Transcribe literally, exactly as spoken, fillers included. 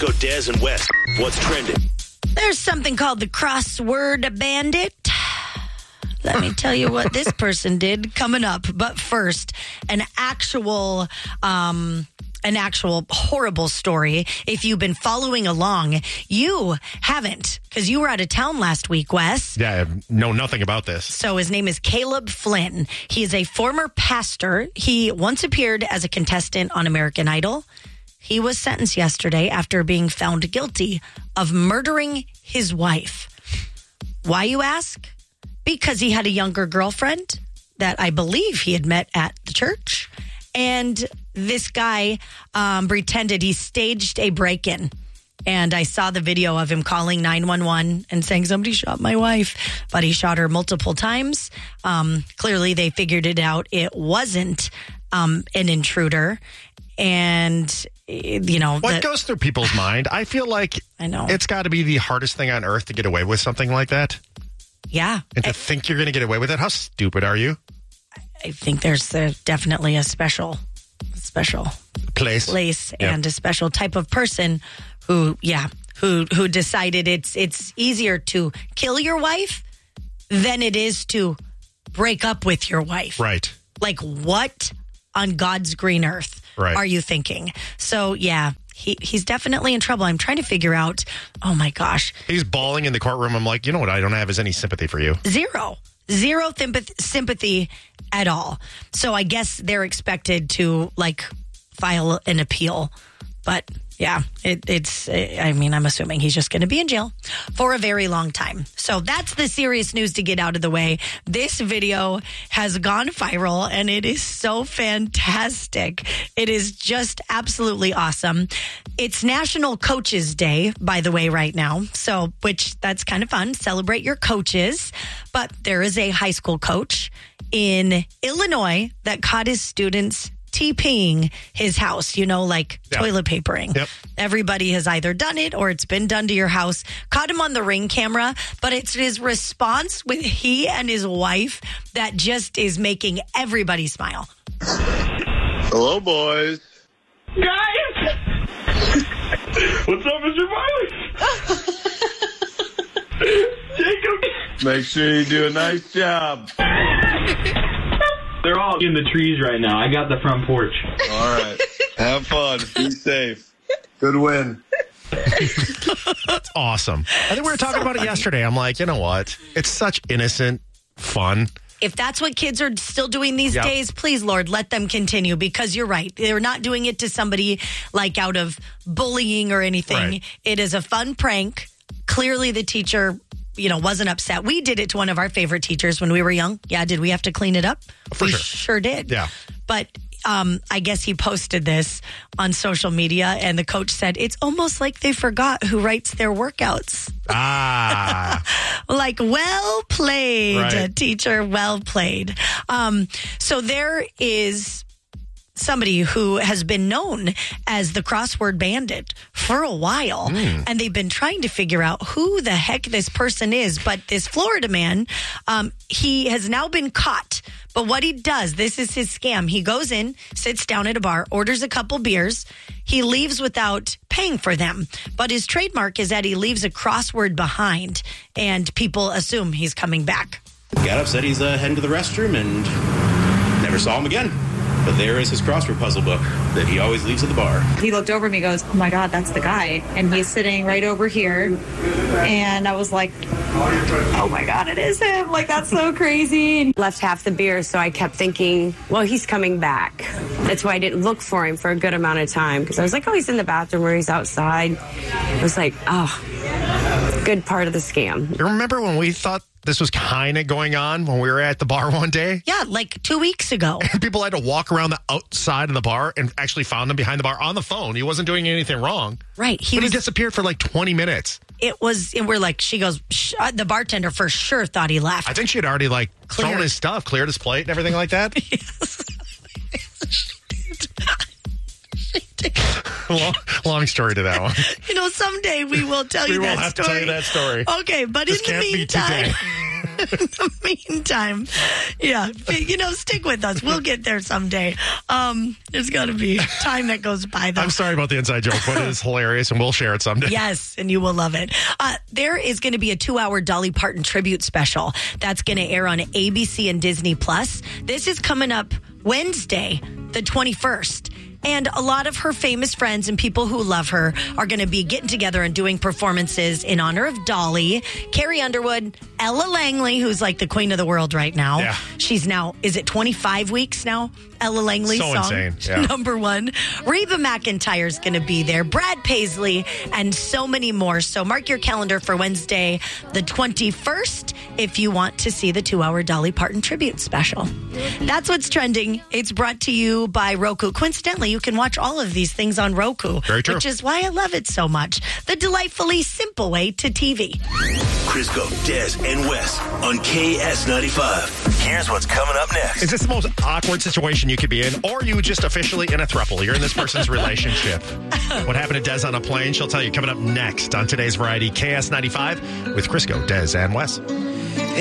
go Des and Wes. What's trending? There's something called the Crossword Bandit. Let me tell you what this person did coming up. But first, an actual... Um, An actual horrible story. If you've been following along, you haven't, because you were out of town last week, Wes. Yeah, I know nothing about this. So his name is Caleb Flynn. He is a former pastor. He once appeared as a contestant on American Idol. He was sentenced yesterday after being found guilty of murdering his wife. Why, you ask? Because he had a younger girlfriend that I believe he had met at the church. And this guy um, pretended he staged a break-in. And I saw the video of him calling nine one one and saying, somebody shot my wife. But he shot her multiple times. Um, clearly, they figured it out. It wasn't um, an intruder. And, you know. What the, goes through people's mind? I feel like I know. It's got to be the hardest thing on earth to get away with something like that. Yeah. And to I, think you're going to get away with it? How stupid are you? I think there's uh, definitely a special, special place, place yep. and a special type of person who, yeah, who who decided it's it's easier to kill your wife than it is to break up with your wife. Right. Like, what on God's green earth right. are you thinking? So, yeah. He he's definitely in trouble. I'm trying to figure out, oh my gosh. He's bawling in the courtroom. I'm like, you know what I don't have is any sympathy for you. Zero. Zero sympath- sympathy at all. So I guess they're expected to, like, file an appeal. But, yeah, it, it's, I mean, I'm assuming he's just going to be in jail for a very long time. So that's the serious news to get out of the way. This video has gone viral, and it is so fantastic. It is just absolutely awesome. It's National Coaches Day, by the way, right now. So, which, that's kind of fun. Celebrate your coaches. But there is a high school coach in Illinois that caught his students TPing his house, you know, like yep. toilet papering. Yep. Everybody has either done it or it's been done to your house. Caught him on the Ring camera, but it's his response with he and his wife that just is making everybody smile. Hello, boys. Guys! What's up, Mister Miley? Jacob! Make sure you do a nice job. They're all in the trees right now. I got the front porch. All right. Have fun. Be safe. Good win. That's awesome. I think we were talking so about funny. it yesterday. I'm like, you know what? It's such innocent fun. If that's what kids are still doing these yep. days, please, Lord, let them continue, because you're right. They're not doing it to somebody like out of bullying or anything. Right. It is a fun prank. Clearly the teacher, you know, wasn't upset. We did it to one of our favorite teachers when we were young. Yeah, did we have to clean it up? For we sure. sure did. Yeah. But um, I guess he posted this on social media, and the coach said, it's almost like they forgot who writes their workouts. Ah. Like, well played, right. teacher, well played. Um, so there is somebody who has been known as the Crossword Bandit for a while, mm. and they've been trying to figure out who the heck this person is. But this Florida man, um, he has now been caught. But what he does, this is his scam. He goes in, sits down at a bar, orders a couple beers. He leaves without paying for them. But his trademark is that he leaves a crossword behind, and people assume he's coming back. Got up, said he's uh, heading to the restroom, and never saw him again. But there is his crossword puzzle book that he always leaves at the bar. He looked over at me and goes, oh my God, that's the guy. And he's sitting right over here. And I was like, oh my God, it is him. Like, that's so crazy. And left half the beer, so I kept thinking, well, he's coming back. That's why I didn't look for him for a good amount of time. Because I was like, oh, he's in the bathroom or he's outside. I was like, oh, good part of the scam. You remember when we thought this was kind of going on when we were at the bar one day? Yeah, like two weeks ago. And people had to walk around the outside of the bar and actually found him behind the bar on the phone. He wasn't doing anything wrong. Right. He but was, he disappeared for like twenty minutes. It was, and we're like, she goes, Shh, the bartender for sure thought he left. I think she had already like Clear. thrown his stuff, cleared his plate and everything like that. Yes. long, long story to that one. You know, someday we will tell we you will that have story. to tell you that story. Okay, but this in the can't meantime, be today. the meantime, yeah, you know, stick with us. We'll get there someday. Um, there's got to be time that goes by, though. I'm sorry about the inside joke, but it is hilarious, and we'll share it someday. Yes, and you will love it. Uh, there is going to be a two-hour Dolly Parton tribute special that's going to air on A B C and Disney Plus. This is coming up Wednesday, the twenty-first. And a lot of her famous friends and people who love her are going to be getting together and doing performances in honor of Dolly. Carrie Underwood, Ella Langley, who's like the queen of the world right now. Yeah. She's now, is it twenty-five weeks now? Ella Langley's So song. insane. Yeah. Number one. Reba McEntire's going to be there. Brad Paisley, and so many more. So mark your calendar for Wednesday, the twenty-first, if you want to see the two-hour Dolly Parton tribute special. That's what's trending. It's brought to you by Roku. Coincidentally, you can watch all of these things on Roku. Very true. Which is why I love it so much. The delightfully simple way to T V. Crisco, Des, and Wes on K S ninety-five. Here's what's coming up next. Is this the most awkward situation you could be in, or are you just officially in a throuple? You're in this person's relationship. What happened to Des on a plane? She'll tell you coming up next on today's Variety K S ninety-five with Crisco, Des, and Wes.